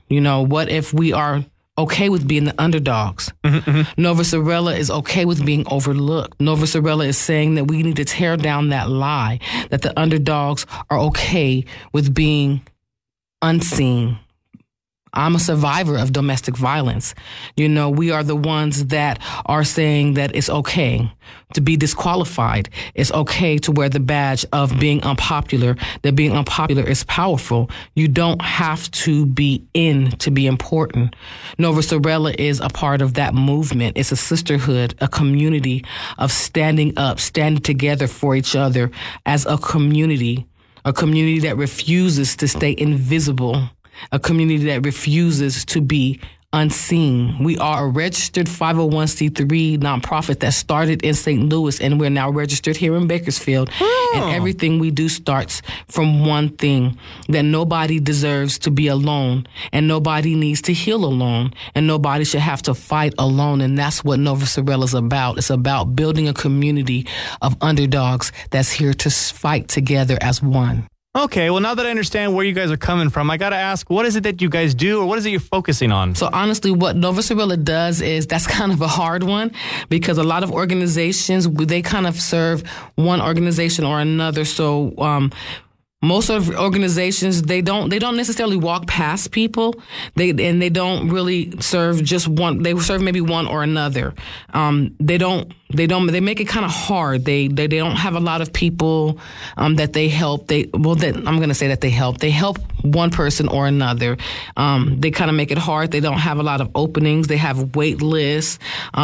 What if we are okay with being the underdogs? Nova Sorella is okay with being overlooked. Nova Sorella is saying that we need to tear down that lie, that the underdogs are okay with being unseen. I'm a survivor of domestic violence. We are the ones that are saying that it's okay to be disqualified. It's okay to wear the badge of being unpopular, that being unpopular is powerful. You don't have to be in to be important. Nova Sorella is a part of that movement. It's a sisterhood, a community of standing up, standing together for each other as a community that refuses to stay invisible. A community that refuses to be unseen. We are a registered 501c3 nonprofit that started in St. Louis, and we're now registered here in Bakersfield. And everything we do starts from one thing, that nobody deserves to be alone, and nobody needs to heal alone, and nobody should have to fight alone. And that's what Nova Sorella is about. It's about building a community of underdogs that's here to fight together as one. Okay, well, now that I understand where you guys are coming from, I got to ask, what is it that you guys do, or what is it you're focusing on? So honestly, what Nova Sorella does is, that's kind of a hard one, because a lot of organizations, they kind of serve one organization or another. So most of organizations, they don't necessarily walk past people. They don't really serve just one. They serve maybe one or another. They make it kind of hard. They don't have a lot of people that they help. I'm going to say that they help. They help one person or another. They kind of make it hard. They don't have a lot of openings. They have wait lists,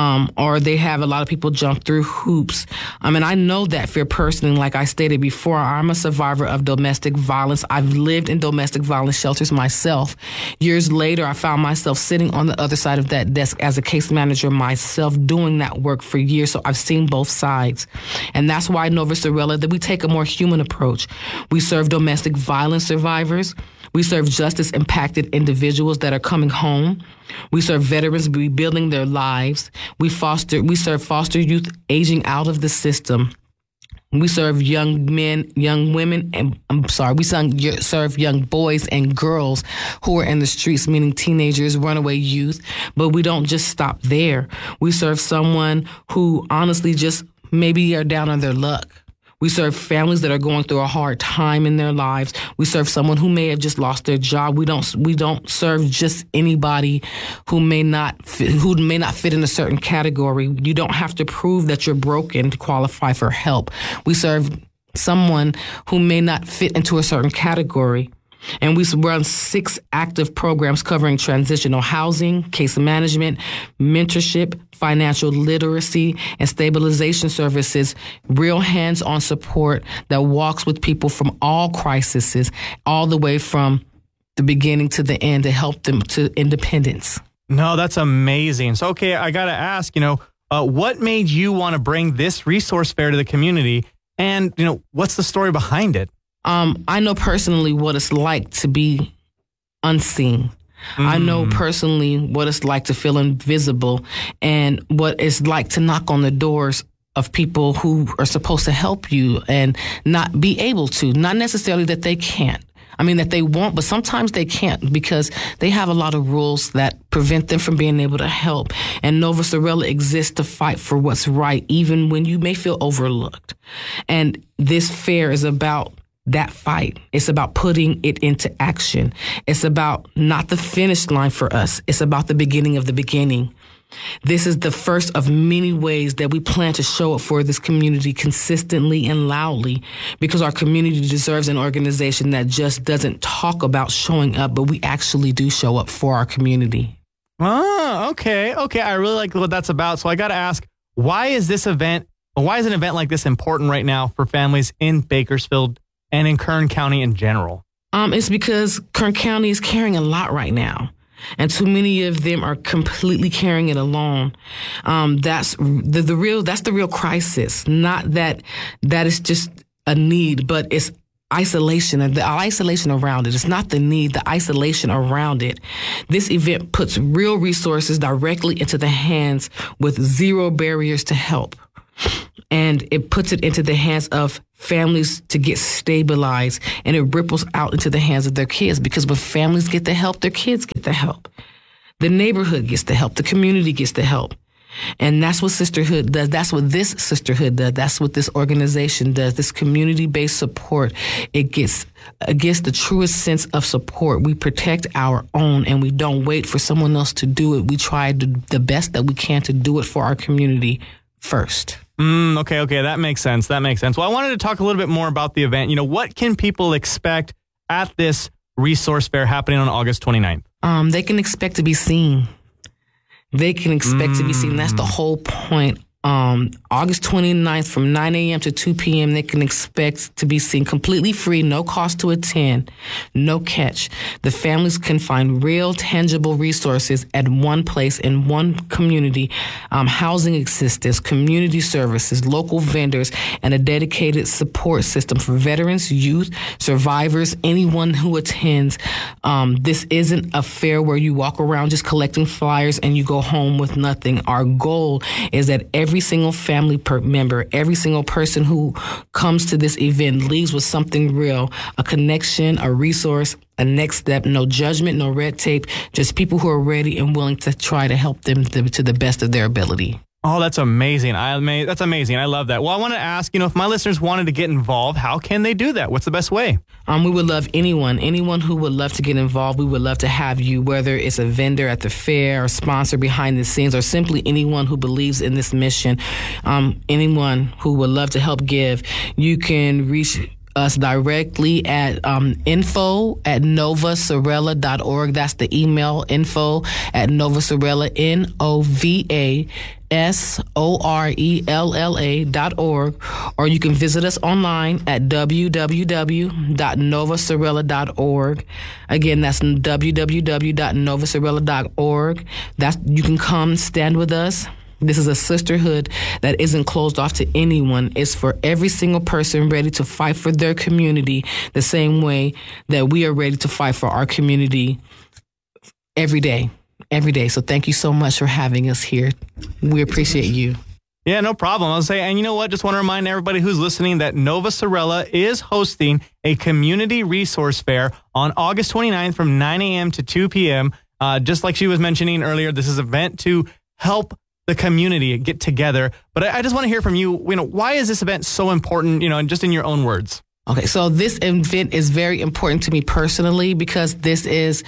or they have a lot of people jump through hoops. And I know that fear personally. Like I stated before, I'm a survivor of domestic violence. I've lived in domestic violence shelters myself. Years later, I found myself sitting on the other side of that desk as a case manager myself, doing that work for years. So I've seen both sides. And that's why Nova Sorella, that we take a more human approach. We serve domestic violence survivors. We serve justice-impacted individuals that are coming home. We serve veterans rebuilding their lives. We serve foster youth aging out of the system. We serve young men, young women, and we serve young boys and girls who are in the streets, meaning teenagers, runaway youth. But we don't just stop there. We serve someone who honestly just maybe are down on their luck. We serve families that are going through a hard time in their lives. We serve someone who may have just lost their job. We don't serve just anybody who may not fit in a certain category. You don't have to prove that you're broken to qualify for help. We serve someone who may not fit into a certain category. And we run 6 active programs covering transitional housing, case management, mentorship, financial literacy, and stabilization services, real hands-on support that walks with people from all crises, all the way from the beginning to the end to help them to independence. No, that's amazing. So, okay, I got to ask, what made you want to bring this resource fair to the community? And, what's the story behind it? I know personally what it's like to be unseen. I know personally what it's like to feel invisible, and what it's like to knock on the doors of people who are supposed to help you and not be able to. Not necessarily that they can't. That they won't, but sometimes they can't because they have a lot of rules that prevent them from being able to help. And Nova Sorella exists to fight for what's right, even when you may feel overlooked. And this fair is about that fight. It's about putting it into action. It's about not the finish line for us. It's about the beginning of the beginning. This is the first of many ways that we plan to show up for this community consistently and loudly, because our community deserves an organization that just doesn't talk about showing up, but we actually do show up for our community. Oh, okay. I really like what that's about. So I got to ask, why is an event like this important right now for families in Bakersfield and in Kern County in general? It's because Kern County is carrying a lot right now, and too many of them are completely carrying it alone. That's the real crisis. Not that is just a need, but it's isolation and the isolation around it. It's not the need, the isolation around it. This event puts real resources directly into the hands with zero barriers to help. and it puts it into the hands of families to get stabilized, and it ripples out into the hands of their kids, because when families get the help, their kids get the help. The neighborhood gets the help. The community gets the help. And that's what sisterhood does. That's what this sisterhood does. That's what this organization does. This community-based support. It gets the truest sense of support. We protect our own, and we don't wait for someone else to do it. We try the best that we can to do it for our community first. Okay. That makes sense. Well, I wanted to talk a little bit more about the event. What can people expect at this resource fair happening on August 29th? They can expect to be seen. That's the whole point. August 29th from 9 a.m. to 2 p.m. They can expect to be seen, completely free, no cost to attend, no catch. The families can find real, tangible resources at one place in one community, housing assistance, community services, local vendors, and a dedicated support system for veterans, youth, survivors, anyone who attends. This isn't a fair where you walk around just collecting flyers and you go home with nothing. Our goal is that every single family member, every single person who comes to this event leaves with something real, a connection, a resource, a next step, no judgment, no red tape, just people who are ready and willing to try to help them to the best of their ability. Oh, that's amazing. That's amazing. I love that. Well, I want to ask, if my listeners wanted to get involved, how can they do that? What's the best way? We would love anyone who would love to get involved. We would love to have you, whether it's a vendor at the fair or sponsor behind the scenes, or simply anyone who believes in this mission. Anyone who would love to help give. You can reach us directly at info@novasorella.org. That's the email, info@novasorella, NOVASORELLA.org, or you can visit us online at www.novasorella.org. Again, that's www.novasorella.org. You can come stand with us. This is a sisterhood that isn't closed off to anyone. It's for every single person ready to fight for their community the same way that we are ready to fight for our community every day. So thank you so much for having us here. We appreciate you. Yeah, no problem. I'll say, and you know what? Just want to remind everybody who's listening that Nova Sorella is hosting a community resource fair on August 29th from 9 a.m. to 2 p.m. Just like she was mentioning earlier, this is an event to help the community get together. But I just want to hear from you, why is this event so important, just in your own words? Okay, so this event is very important to me personally because this is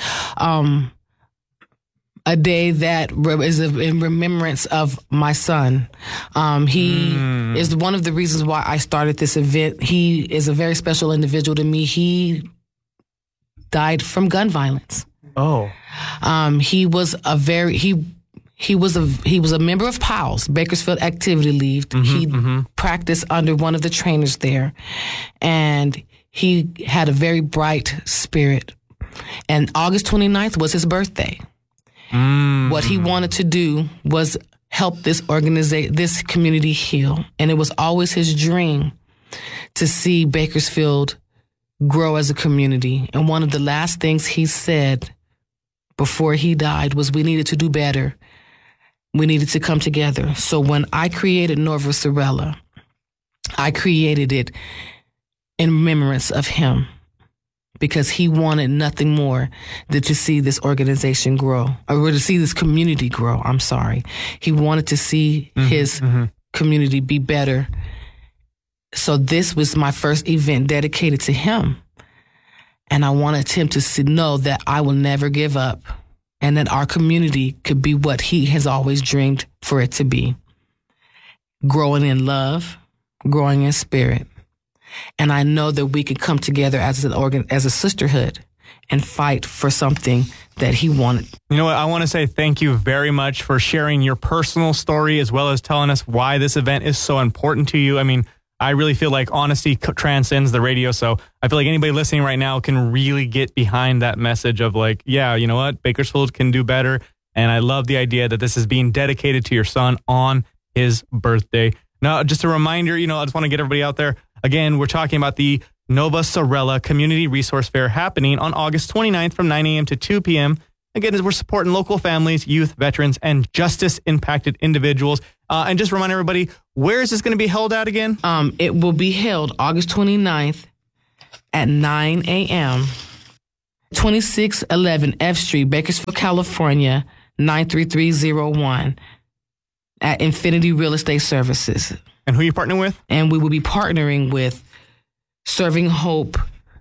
a day that is in remembrance of my son. He is one of the reasons why I started this event. He is a very special individual to me. He died from gun violence. Oh. He was a member of PALS, Bakersfield Activity League. He practiced under one of the trainers there, and he had a very bright spirit. And August 29th was his birthday. What he wanted to do was help this community heal. And it was always his dream to see Bakersfield grow as a community. And one of the last things he said before he died was we needed to do better. We needed to come together. So when I created Nova Sorella, I created it in remembrance of him, because he wanted nothing more than to see this organization grow, or to see this community grow. I'm sorry. He wanted to see his community be better. So this was my first event dedicated to him. And I wanted him to know that I will never give up, and that our community could be what he has always dreamed for it to be. Growing in love, growing in spirit. And I know that we can come together as a sisterhood and fight for something that he wanted. You know what? I want to say thank you very much for sharing your personal story, as well as telling us why this event is so important to you. I mean, I really feel like honesty transcends the radio. So I feel like anybody listening right now can really get behind that message of like, yeah, you know what? Bakersfield can do better. And I love the idea that this is being dedicated to your son on his birthday. Now, just a reminder, I just want to get everybody out there. Again, we're talking about the Nova Sorella Community Resource Fair happening on August 29th from 9 a.m. to 2 p.m. Again, we're supporting local families, youth, veterans, and justice-impacted individuals. And just remind everybody, where is this going to be held at again? It will be held August 29th at 9 a.m., 2611 F Street, Bakersfield, California, 93301 at Infinity Real Estate Services. And who are you partnering with? And we will be partnering with Serving Hope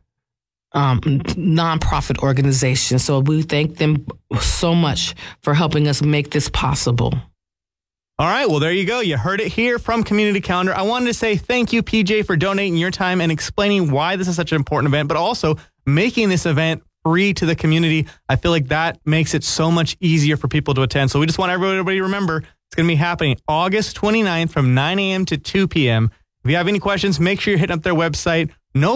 nonprofit organization. So we thank them so much for helping us make this possible. All right. Well, there you go. You heard it here from Community Calendar. I wanted to say thank you, PJ, for donating your time and explaining why this is such an important event, but also making this event free to the community. I feel like that makes it so much easier for people to attend. So we just want everybody to remember it's going to be happening August 29th from 9 a.m. to 2 p.m. If you have any questions, make sure you're hitting up their website,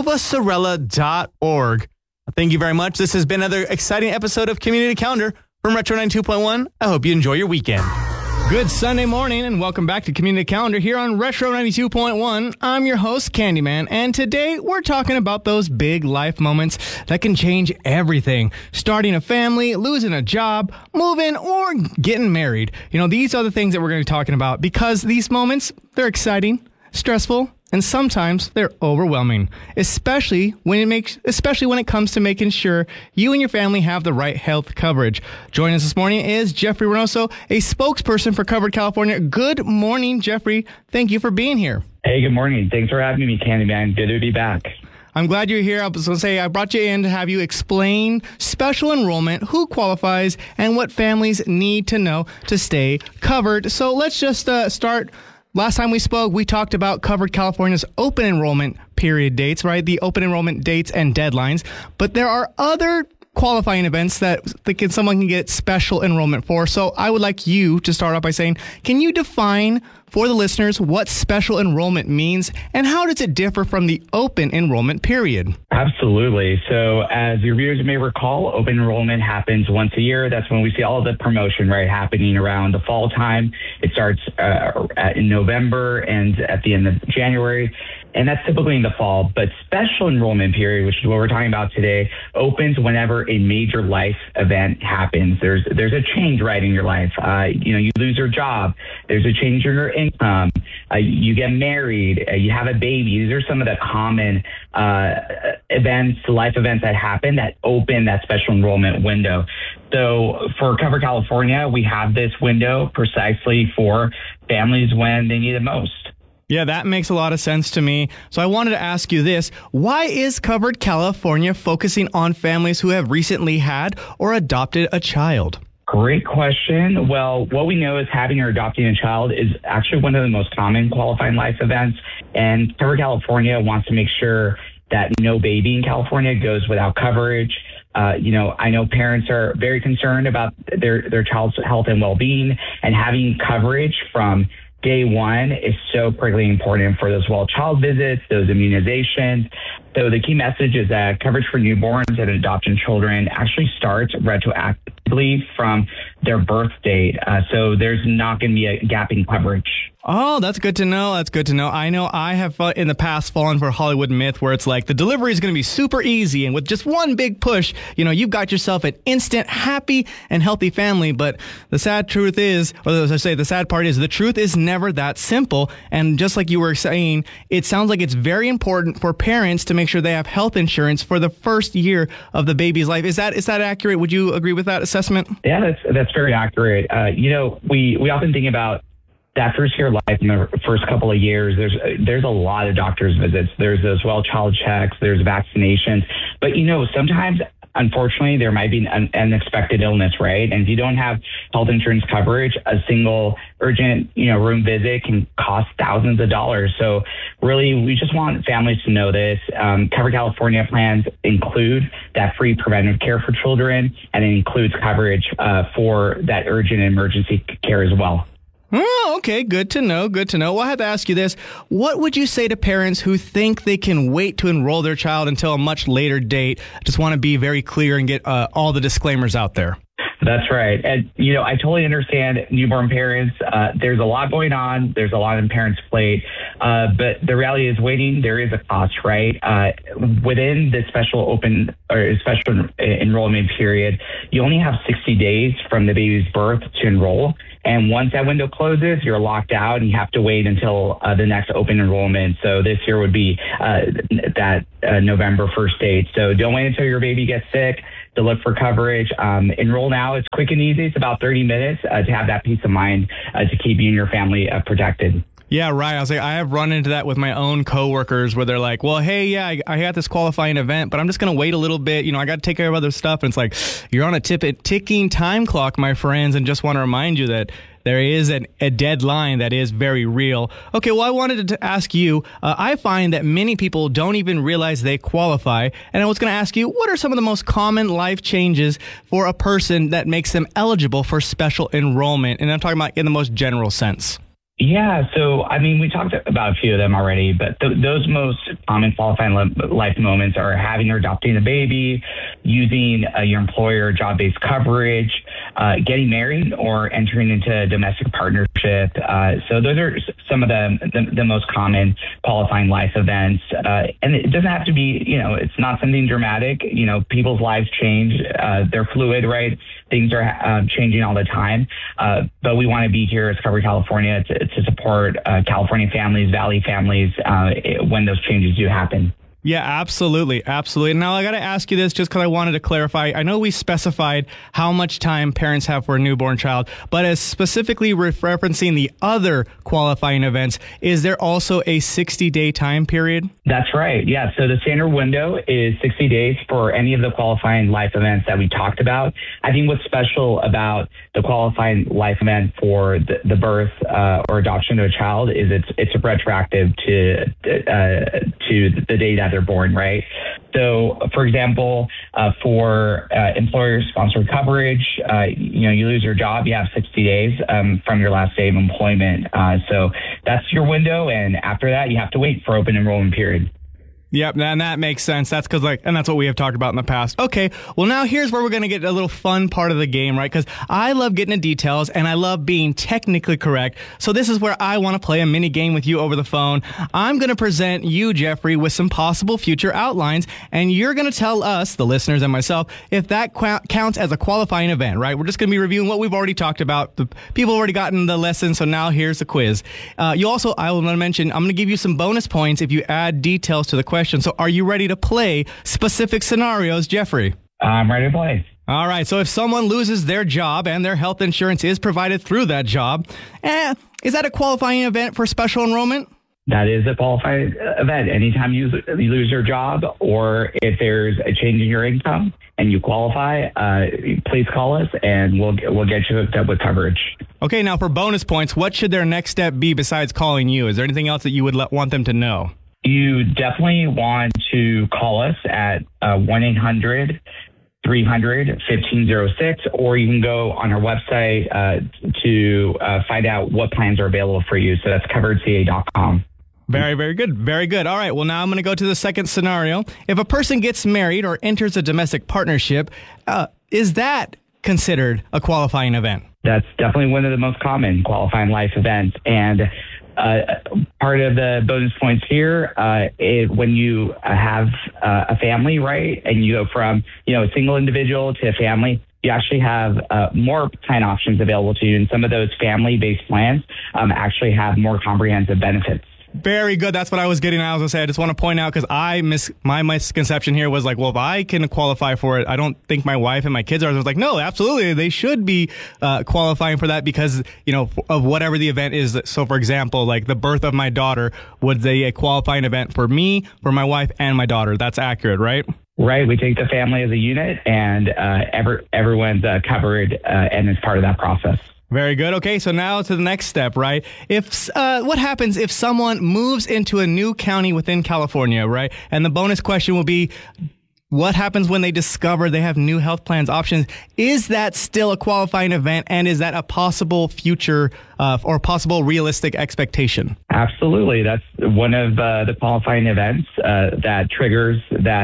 novasorella.org. Thank you very much. This has been another exciting episode of Community Calendar from Retro 92.1. I hope you enjoy your weekend. Good Sunday morning and welcome back to Community Calendar here on Retro 92.1. I'm your host, Candyman, and today we're talking about those big life moments that can change everything. Starting a family, losing a job, moving, or getting married. You know, these are the things that we're going to be talking about because these moments, they're exciting, stressful, and sometimes they're overwhelming, especially when it comes to making sure you and your family have the right health coverage. Joining us this morning is Jeffrey Reynoso, a spokesperson for Covered California. Good morning, Jeffrey. Thank you for being here. Hey, good morning. Thanks for having me, Candyman. Good to be back. I'm glad you're here. I was going to say I brought you in to have you explain special enrollment, who qualifies, and what families need to know to stay covered. So let's just start. Last time we spoke, we talked about Covered California's open enrollment period dates, right? The open enrollment dates and deadlines. But there are other qualifying events that someone can get special enrollment for. So I would like you to start off by saying, can you define for the listeners what special enrollment means and how does it differ from the open enrollment period? Absolutely. So as your viewers may recall, open enrollment happens once a year. That's when we see all of the promotion, right, happening around the fall time. It starts in November and at the end of January. And that's typically in the fall. But special enrollment period, which is what we're talking about today, opens whenever a major life event happens. There's a change, right, in your life. You lose your job. There's a change in your income. You get married. You have a baby. These are some of the common life events that happen that open that special enrollment window. So for Covered California, we have this window precisely for families when they need it most. Yeah, that makes a lot of sense to me. So I wanted to ask you this. Why is Covered California focusing on families who have recently had or adopted a child? Great question. Well, what we know is having or adopting a child is actually one of the most common qualifying life events. And Covered California wants to make sure that no baby in California goes without coverage. I know parents are very concerned about their child's health and well-being, and having coverage from day one is so critically important for those well-child visits, those immunizations. So the key message is that coverage for newborns and adoption children actually starts retroactively from their birth date. So there's not going to be a gap in coverage. Oh, that's good to know. That's good to know. I know I have in the past fallen for a Hollywood myth where it's like the delivery is going to be super easy. And with just one big push, you've got yourself an instant happy and healthy family. But the sad truth is, or as I say, the sad part is the truth is never that simple. And just like you were saying, it sounds like it's very important for parents to make sure they have health insurance for the first year of the baby's life. Is that accurate? Would you agree with that assessment? Yeah, that's very accurate. We often think about that first year of life in the first couple of years. There's a lot of doctor's visits. There's those well-child checks. There's vaccinations. But, sometimes, unfortunately, there might be an unexpected illness, right? And if you don't have health insurance coverage, a single urgent, room visit can cost thousands of dollars. So really, we just want families to know this. Covered California plans include that free preventive care for children, and it includes coverage for that urgent and emergency care as well. Oh, okay. Good to know. Good to know. Well, I have to ask you this. What would you say to parents who think they can wait to enroll their child until a much later date? Just want to be very clear and get all the disclaimers out there. That's right. And, I totally understand newborn parents. There's a lot going on. There's a lot on parents' plate. But the reality is waiting, there is a cost, right? Within the special enrollment period, you only have 60 days from the baby's birth to enroll. And once that window closes, you're locked out and you have to wait until the next open enrollment. So this year would be that November 1st date. So don't wait until your baby gets sick to look for coverage. Enroll now. It's quick and easy. It's about 30 minutes to have that peace of mind to keep you and your family protected. Yeah, right. I was like, I have run into that with my own coworkers where they're like, well, hey, yeah, I got this qualifying event, but I'm just going to wait a little bit. I got to take care of other stuff. And it's like, you're on a ticking time clock, my friends, and just want to remind you that there is a deadline that is very real. Okay, well, I wanted to ask you, I find that many people don't even realize they qualify. And I was going to ask you, what are some of the most common life changes for a person that makes them eligible for special enrollment? And I'm talking about in the most general sense. Yeah, so we talked about a few of them already, but those most common qualifying life moments are having or adopting a baby, using your employer job-based coverage, getting married, or entering into a domestic partnership. So those are some of the most common qualifying life events. And it doesn't have to be, it's not something dramatic. People's lives change. They're fluid, right? Things are changing all the time. But we want to be here as Cover California to support California families, Valley families, when those changes do happen. Yeah, absolutely. Absolutely. Now, I got to ask you this just because I wanted to clarify. I know we specified how much time parents have for a newborn child, but as specifically referencing the other qualifying events, is there also a 60-day time period? That's right. Yeah. So the standard window is 60 days for any of the qualifying life events that we talked about. I think what's special about the qualifying life event for the birth or adoption of a child is it's retroactive to the day that they're born, right? So, for example, for employer-sponsored coverage, you lose your job, you have 60 days from your last day of employment. So that's your window, and after that, you have to wait for open enrollment period. Yep, and that makes sense. That's and that's what we have talked about in the past. Okay, well now here's where we're going to get a little fun part of the game, right? Because I love getting the details and I love being technically correct. So this is where I want to play a mini game with you over the phone. I'm going to present you, Jeffrey, with some possible future outlines, and you're going to tell us, the listeners and myself, if that counts as a qualifying event, right? We're just going to be reviewing what we've already talked about. The people have already gotten the lesson, so now here's the quiz. I will want to mention, I'm going to give you some bonus points if you add details to the question. So are you ready to play specific scenarios, Jeffrey? I'm ready to play. All right. So if someone loses their job and their health insurance is provided through that job, is that a qualifying event for special enrollment? That is a qualifying event. Anytime you lose your job or if there's a change in your income and you qualify, please call us and we'll get you hooked up with coverage. Okay. Now for bonus points, what should their next step be besides calling you? Is there anything else that you would want them to know? You definitely want to call us at 1-800-300-1506, or you can go on our website to find out what plans are available for you. So that's coveredca.com. Very, very good. Very good. All right. Well, now I'm going to go to the second scenario. If a person gets married or enters a domestic partnership, is that considered a qualifying event? That's definitely one of the most common qualifying life events. And part of the bonus points here, when you have a family, right, and you go from, a single individual to a family, you actually have more plan options available to you. And some of those family-based plans actually have more comprehensive benefits. Very good. That's what I was getting at. I was going to say, I just want to point out, because my misconception here was like, well, if I can qualify for it, I don't think my wife and my kids are. I was like, no, absolutely. They should be qualifying for that because, of whatever the event is. So, for example, like the birth of my daughter, would they a qualifying event for me, for my wife, and my daughter? That's accurate, right? Right. We take the family as a unit, and everyone's covered and is part of that process. Very good. Okay, so now to the next step, right? If what happens if someone moves into a new county within California, right? And the bonus question will be, what happens when they discover they have new health plans options? Is that still a qualifying event, and is that a possible future or possible realistic expectation? Absolutely. That's one of the qualifying events that triggers that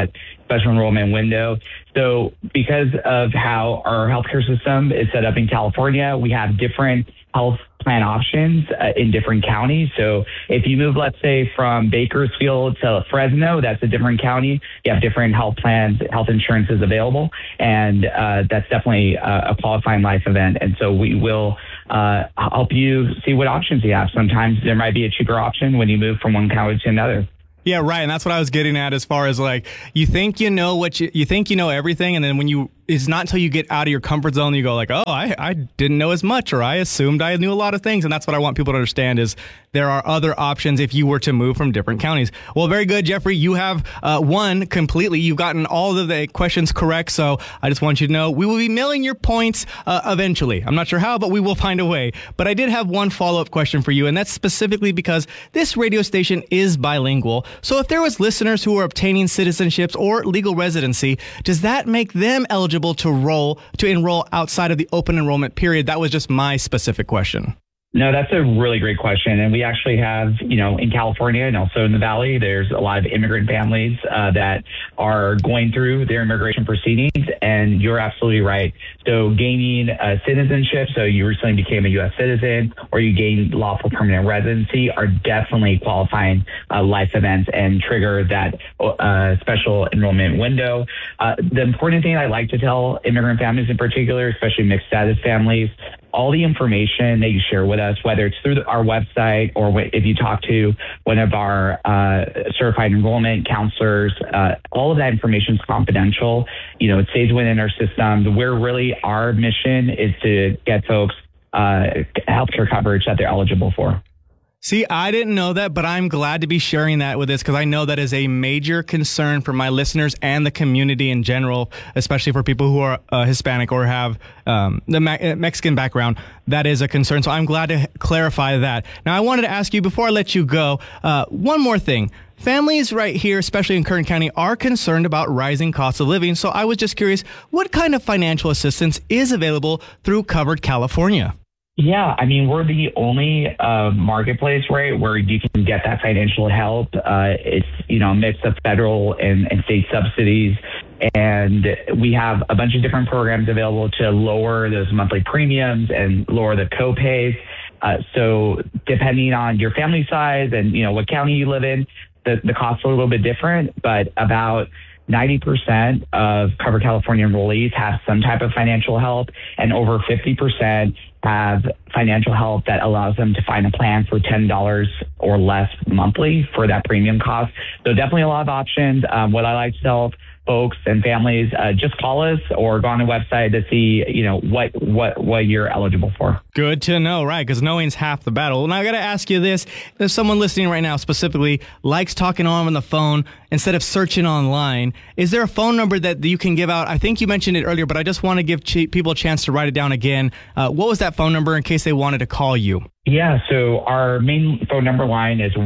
special enrollment window. So because of how our healthcare system is set up in California, we have different health plan options in different counties. So if you move, let's say, from Bakersfield to Fresno, that's a different county. You have different health plans, health insurances available, and that's definitely a qualifying life event. And so we will help you see what options you have. Sometimes there might be a cheaper option when you move from one county to another. Yeah, right. And that's what I was getting at as far as like, you think you know what you think you know everything. And then when it's not until you get out of your comfort zone, you go like, oh, I didn't know as much, or I assumed I knew a lot of things. And that's what I want people to understand is there are other options if you were to move from different counties. Well, very good, Jeffrey. You have won completely. You've gotten all of the questions correct. So I just want you to know we will be mailing your points eventually. I'm not sure how, but we will find a way. But I did have one follow-up question for you, and that's specifically because this radio station is bilingual. So if there was listeners who are obtaining citizenships or legal residency, does that make them eligible to enroll outside of the open enrollment period? That was just my specific question. No, that's a really great question. And we actually have, in California and also in the Valley, there's a lot of immigrant families that are going through their immigration proceedings. And you're absolutely right. So gaining citizenship, so you recently became a U.S. citizen or you gained lawful permanent residency are definitely qualifying life events and trigger that special enrollment window. The important thing I like to tell immigrant families in particular, especially mixed status families, all the information that you share with us, whether it's through our website or if you talk to one of our certified enrollment counselors, all of that information is confidential. It stays within our system. Our mission is to get folks healthcare coverage that they're eligible for. See, I didn't know that, but I'm glad to be sharing that with this because I know that is a major concern for my listeners and the community in general, especially for people who are Hispanic or have the Mexican background. That is a concern. So I'm glad to clarify that. Now, I wanted to ask you before I let you go, one more thing. Families right here, especially in Kern County, are concerned about rising costs of living. So I was just curious, what kind of financial assistance is available through Covered California? Yeah, we're the only marketplace, right, where you can get that financial help. It's, a mix of federal and state subsidies. And we have a bunch of different programs available to lower those monthly premiums and lower the co-pays. So depending on your family size and, what county you live in, the costs are a little bit different, but about 90% of Covered California enrollees have some type of financial help, and over 50% have financial help that allows them to find a plan for $10 or less monthly for that premium cost. So definitely a lot of options. What I like to tell folks and families, just call us or go on the website to see, what you're eligible for. Good to know, right? Because knowing's half the battle. Now I got to ask you this: if someone listening right now specifically likes talking on the phone instead of searching online, is there a phone number that you can give out? I think you mentioned it earlier, but I just want to give people a chance to write it down again. What was that phone number in case they wanted to call you? Yeah, so our main phone number line is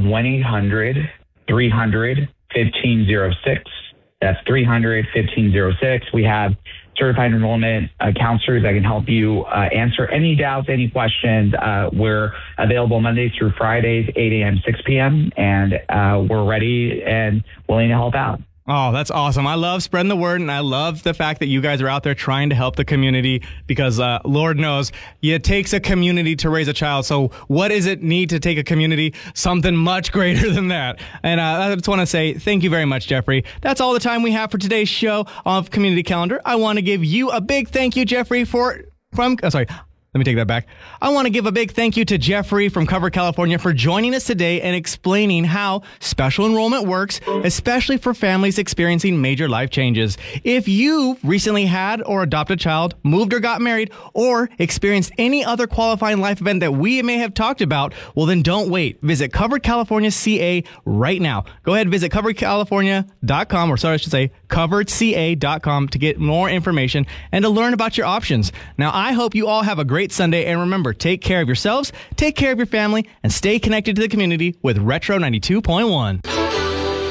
1-800-300-1506. That's 300-1506. We have certified enrollment counselors that can help you answer any doubts, any questions. We're available Mondays through Fridays, 8 a.m., 6 p.m., and we're ready and willing to help out. Oh, that's awesome. I love spreading the word, and I love the fact that you guys are out there trying to help the community because Lord knows it takes a community to raise a child. So what does it need to take a community? Something much greater than that. And I just want to say thank you very much, Jeffrey. That's all the time we have for today's show of Community Calendar. I want to give you a big thank you, Jeffrey, let me take that back. I want to give a big thank you to Jeffrey from Covered California for joining us today and explaining how special enrollment works, especially for families experiencing major life changes. If you recently had or adopted a child, moved or got married, or experienced any other qualifying life event that we may have talked about, well, then don't wait. Visit Covered California CA right now. Go ahead and visit coveredcalifornia.com, or sorry, I should say coveredca.com to get more information and to learn about your options. Now, I hope you all have a great Sunday, and remember, take care of yourselves, take care of your family, and stay connected to the community with Retro 92.1.